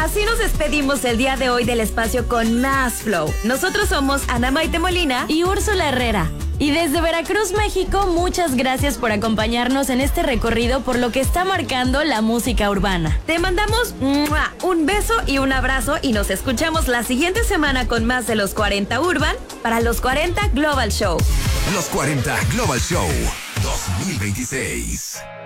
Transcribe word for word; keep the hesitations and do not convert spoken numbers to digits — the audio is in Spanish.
Así nos despedimos el día de hoy del espacio con más flow. Nosotros somos Ana Maite Molina y Úrsula Herrera. Y desde Veracruz, México, muchas gracias por acompañarnos en este recorrido por lo que está marcando la música urbana. Te mandamos ¡mua! Un beso y un abrazo y nos escuchamos la siguiente semana con más de Los cuarenta Urban para Los cuarenta Global Show. Los cuarenta Global Show dos mil veintiséis.